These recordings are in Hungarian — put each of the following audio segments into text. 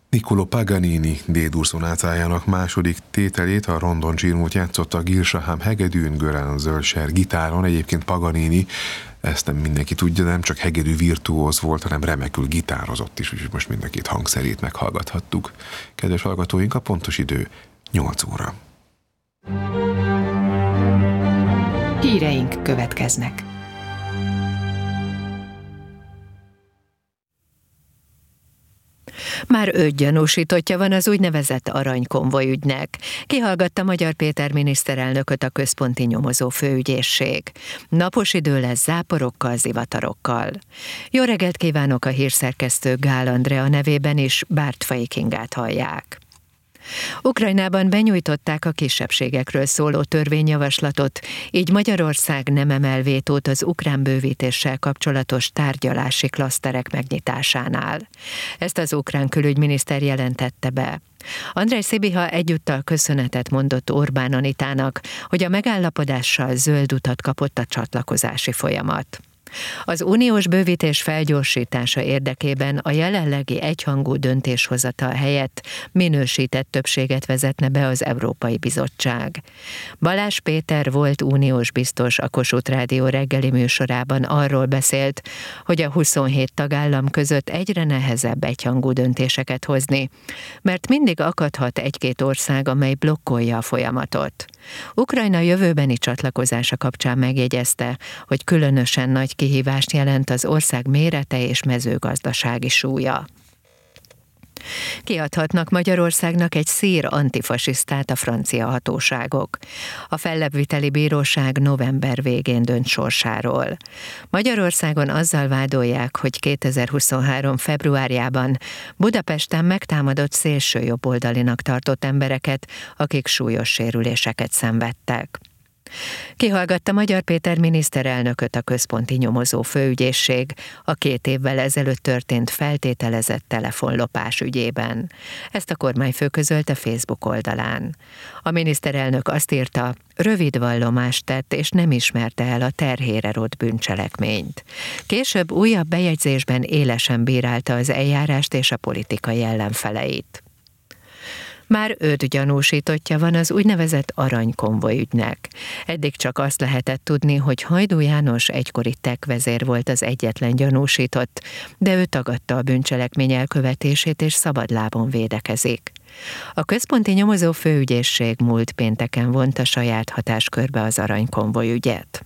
Niccolò Paganini D-dur szonátájának második tételét a rondon csírmót játszotta Girsham hegedűn, Göran Zöldscher gitáron. Egyébként Paganini, ezt nem mindenki tudja, nem csak hegedű virtuóz volt, hanem remekül gitározott is, úgyhogy most mind a két hangszerét meghallgathattuk. Kedves hallgatóink, a pontos idő 8 óra. Híreink következnek. Már 5 gyanúsítottja van az úgynevezett aranykonvoj ügynek. Kihallgatta Magyar Péter miniszterelnököt a központi nyomozó főügyészség. Napos idő lesz záporokkal, zivatarokkal. Jó reggelt kívánok, a hírszerkesztő Gál Andrea nevében is, Bártfai Kingát hallják. Ukrajnában benyújtották a kisebbségekről szóló törvényjavaslatot, így Magyarország nem emel vétót az ukrán bővítéssel kapcsolatos tárgyalási klaszterek megnyitásánál. Ezt az ukrán külügyminiszter jelentette be. Andrej Szibiha egyúttal köszönetet mondott Orbán Anitának, hogy a megállapodással zöld utat kapott a csatlakozási folyamat. Az uniós bővítés felgyorsítása érdekében a jelenlegi egyhangú döntéshozatal helyett minősített többséget vezetne be az Európai Bizottság. Balázs Péter volt uniós biztos a Kossuth Rádió reggeli műsorában arról beszélt, hogy a 27 tagállam között egyre nehezebb egyhangú döntéseket hozni, mert mindig akadhat egy-két ország, amely blokkolja a folyamatot. Ukrajna jövőbeni csatlakozása kapcsán megjegyezte, hogy különösen nagy kihívást jelent az ország mérete és mezőgazdasági súlya. Kiadhatnak Magyarországnak egy szír antifasisztát a francia hatóságok. A fellebbviteli bíróság november végén dönt sorsáról. Magyarországon azzal vádolják, hogy 2023. februárjában Budapesten megtámadott szélsőjobboldalinak tartott embereket, akik súlyos sérüléseket szenvedtek. Kihallgatta Magyar Péter miniszterelnököt a központi nyomozó főügyészség a 2 évvel ezelőtt történt feltételezett telefonlopás ügyében. Ezt a kormányfő közölte Facebook oldalán. A miniszterelnök azt írta, rövid vallomást tett és nem ismerte el a terhére rótt bűncselekményt. Később újabb bejegyzésben élesen bírálta az eljárást és a politikai ellenfeleit. Már 5 gyanúsítottja van az úgynevezett aranykonvoj ügynek. Eddig csak azt lehetett tudni, hogy Hajdú János egykori TEK vezér volt az egyetlen gyanúsított, de ő tagadta a bűncselekmény elkövetését és szabadlábon védekezik. A központi nyomozó főügyészség múlt pénteken vonta saját hatáskörbe az aranykonvoj ügyet.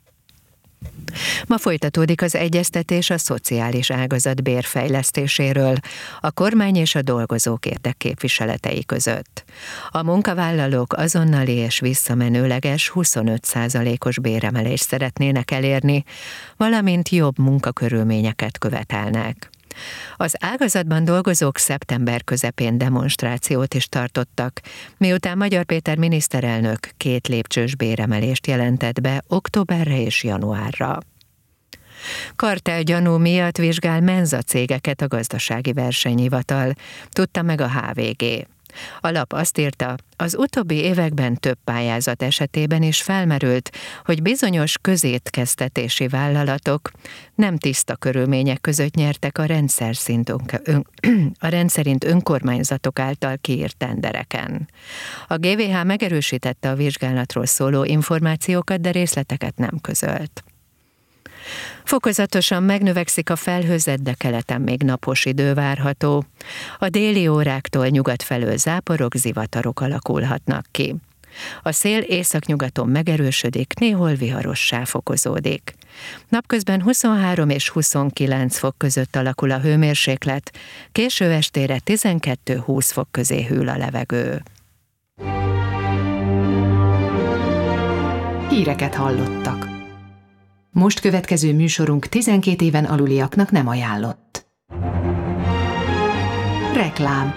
Ma folytatódik az egyeztetés a szociális ágazat bérfejlesztéséről a kormány és a dolgozók érdekképviseletei között. A munkavállalók azonnali és visszamenőleges 25%-os béremelést szeretnének elérni, valamint jobb munkakörülményeket követelnek. Az ágazatban dolgozók szeptember közepén demonstrációt is tartottak, miután Magyar Péter miniszterelnök 2 lépcsős béremelést jelentett be októberre és januárra. Kartellgyanú miatt vizsgál menza cégeket a gazdasági versenyhivatal, tudta meg a HVG. A lap azt írta, az utóbbi években több pályázat esetében is felmerült, hogy bizonyos közétkeztetési vállalatok nem tiszta körülmények között nyertek a rendszerint önkormányzatok által kiírt tendereken. A GVH megerősítette a vizsgálatról szóló információkat, de részleteket nem közölt. Fokozatosan megnövekszik a felhőzet, de keleten még napos idő várható. A déli óráktól nyugat felől záporok, zivatarok alakulhatnak ki. A szél északnyugaton megerősödik, néhol viharossá fokozódik. Napközben 23 és 29 fok között alakul a hőmérséklet, késő estére 12-20 fok közé hűl a levegő. Híreket hallottak. Most következő műsorunk 12 éven aluliaknak nem ajánlott. Reklám.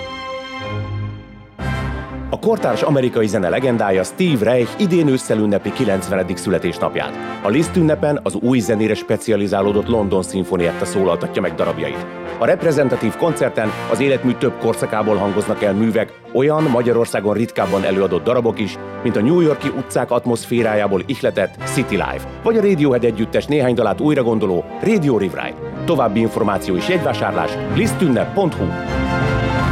A kortárs amerikai zene legendája Steve Reich idén ősszel ünnepli 90. születésnapját. A Liszt ünnepen az új zenére specializálódott London Sinfonietta szólaltatja meg darabjait. A reprezentatív koncerten az életmű több korszakából hangoznak el művek, olyan Magyarországon ritkábban előadott darabok is, mint a New York-i utcák atmoszférájából ihletett City Life, vagy a Radiohead együttes néhány dalát újra gondoló Radio Rewrite. További információ és jegyvásárlás lisztünnep.hu.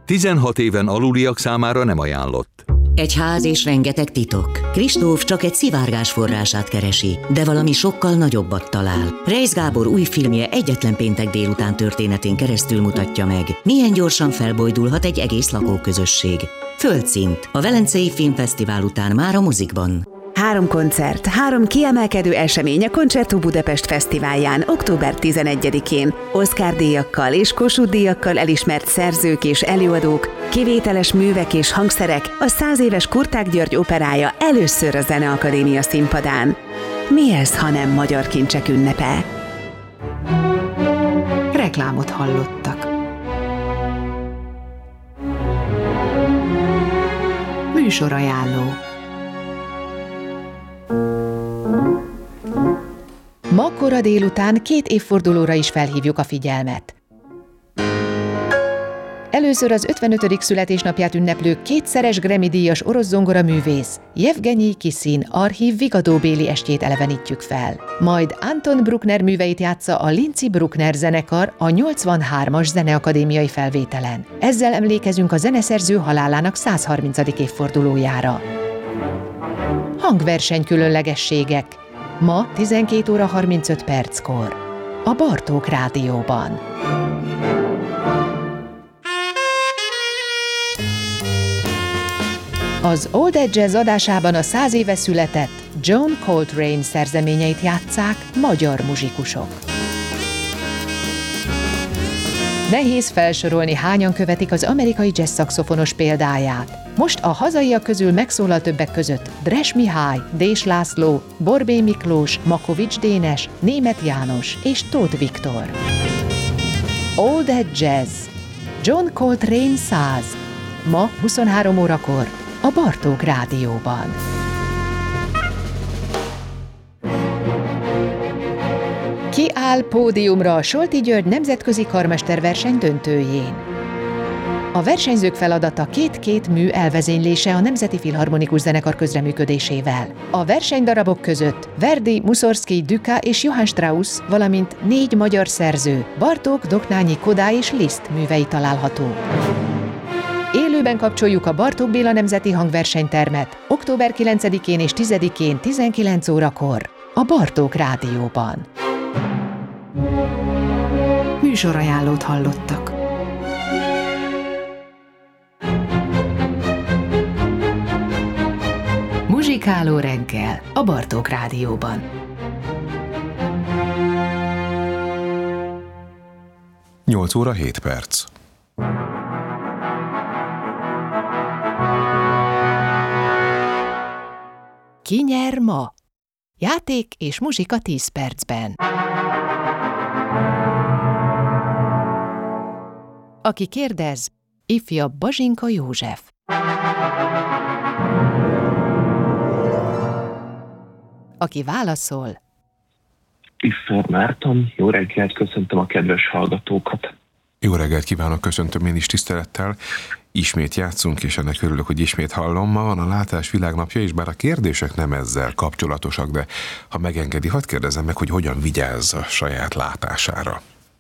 16 éven aluliak számára nem ajánlott. Egy ház és rengeteg titok. Kristóf csak egy szivárgás forrását keresi, de valami sokkal nagyobbat talál. Reisz Gábor új filmje egyetlen péntek délután történetén keresztül mutatja meg, milyen gyorsan felbojdulhat egy egész lakóközösség. Földszint, a Velencei Filmfesztivál után már a mozikban. 3 koncert, 3 kiemelkedő esemény a Concerto Budapest Fesztiválján október 11-én. Oscar-díjakkal és Kossuth-díjakkal elismert szerzők és előadók, kivételes művek és hangszerek, a 100 éves Kurták György operája először a Zeneakadémia színpadán. Mi ez, ha nem magyar kincsek ünnepe? Reklámot hallottak. Műsorajánló. Ma kora délután 2 évfordulóra is felhívjuk a figyelmet. Először az 55. születésnapját ünneplő 2-szeres Grammy-díjas orosz zongoraművész Jevgenyi Kisin archív vigadóbéli estjét elevenítjük fel. Majd Anton Bruckner műveit játsza a Lindsay Bruckner zenekar a 83-as Zeneakadémiai felvételen. Ezzel emlékezünk a zeneszerző halálának 130. évfordulójára. Hangverseny különlegességek. Ma 12 óra 35 perckor. A Bartók Rádióban. Az Old Age Jazz adásában a 100 éve született John Coltrane szerzeményeit játsszák magyar muzsikusok. Nehéz felsorolni, hányan követik az amerikai jazz szaxofonos példáját. Most a hazaiak közül megszólal többek között Dres Mihály, Dés László, Borbély Miklós, Makovics Dénes, Németh János és Tóth Viktor. Old Age Jazz. John Coltrane 100. Ma 23 órakor a Bartók Rádióban. Ki áll pódiumra a Solti György nemzetközi karmesterverseny döntőjén? A versenyzők feladata 2 mű elvezénylése a Nemzeti Filharmonikus Zenekar közreműködésével. A versenydarabok között Verdi, Mussorgsky, Duka és Johann Strauss, valamint 4 magyar szerző, Bartók, Doknányi, Kodály és Liszt művei található. Élőben kapcsoljuk a Bartók Béla Nemzeti Hangversenytermet október 9-én és 10-én 19 órakor a Bartók Rádióban. Műsorajánlót hallottak. Muzsikáló reggel a Bartók Rádióban. 8 óra 7 perc. Ki nyer ma? Játék és muzsika 10 percben. Aki kérdez, ifjabb Bazsinka József. Aki válaszol, Iffer Márton, jó reggelt, köszöntöm a kedves hallgatókat. Jó reggelt kívánok, köszöntöm én is tisztelettel. Ismét játszunk, és ennek örülök, hogy ismét hallom. Ma van a Látás Világnapja, és bár a kérdések nem ezzel kapcsolatosak, de ha megengedi, hadd kérdezzem meg, hogy hogyan vigyázz a saját látására.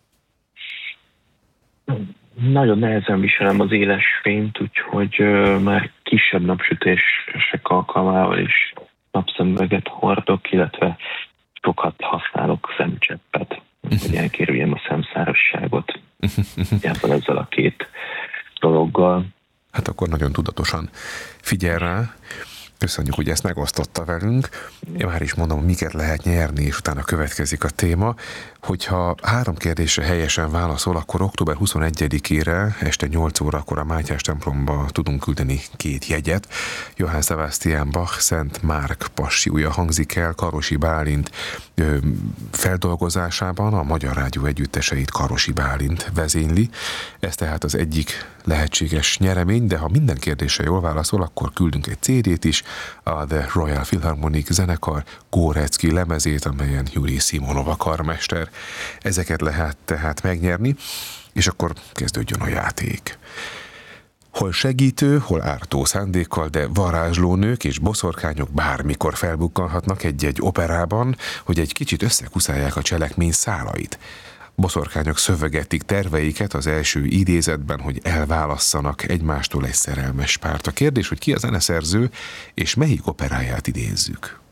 Nagyon nehezen viselem az éles fényt, úgyhogy már kisebb napsütések alkalmával is napszemüveget hordok, illetve sokat használok szemcseppet, hogy elkerüljem a szemszárazságot. Ebből ezzel a 2 dologgal. Hát akkor nagyon tudatosan figyel rá. Köszönjük, hogy ezt megosztotta velünk. Én már is mondom, miket lehet nyerni, és utána következik a téma. Hogyha 3 kérdésre helyesen válaszol, akkor október 21-ére este 8 órakor a Mátyás templomba tudunk küldeni 2 jegyet. Johann Sebastian Bach Szent Márk passiója hangzik el Karosi Bálint feldolgozásában, a Magyar Rádió együtteseit Karosi Bálint vezényli. Ez tehát az egyik lehetséges nyeremény, de ha minden kérdésre jól válaszol, akkor küldünk egy CD-t is, a The Royal Philharmonic zenekar Górecki lemezét, amelyen Juri Simonova karmester. Ezeket lehet tehát megnyerni, és akkor kezdődjön a játék. Hol segítő, hol ártó szándékkal, de varázslónők és boszorkányok bármikor felbukkanhatnak egy-egy operában, hogy egy kicsit összekuszálják a cselekmény szálait. boszorkányok szövegetik terveiket az első idézetben, hogy elválasszanak egymástól egy szerelmes párt. A kérdés, hogy ki a zeneszerző, és melyik operáját idézzük.